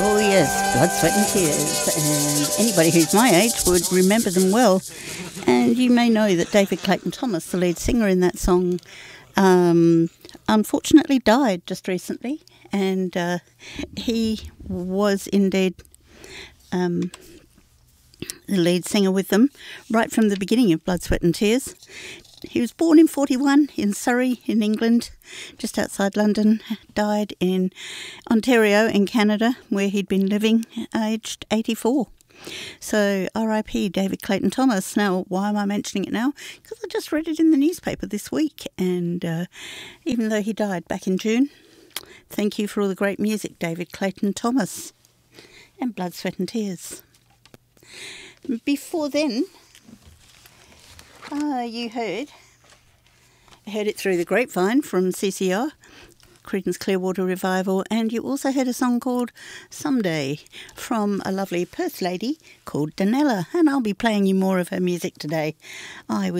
Oh yes, Blood, Sweat and Tears, and anybody who's my age would remember them well. And you may know that David Clayton Thomas, the lead singer in that song, unfortunately died just recently, and he was indeed the lead singer with them right from the beginning of Blood, Sweat and Tears. He was born in 41 in Surrey in England, just outside London, died in Ontario in Canada, where he'd been living, aged 84. So R.I.P. David Clayton Thomas. Now, why am I mentioning it now? Because I just read it in the newspaper this week, and even though he died back in June, thank you for all the great music, David Clayton Thomas, and Blood, Sweat and Tears. Before then, you heard it through the grapevine from CCR, Creedence Clearwater Revival, and you also heard a song called Someday from a lovely Perth lady called Danella, and I'll be playing you more of her music today. I was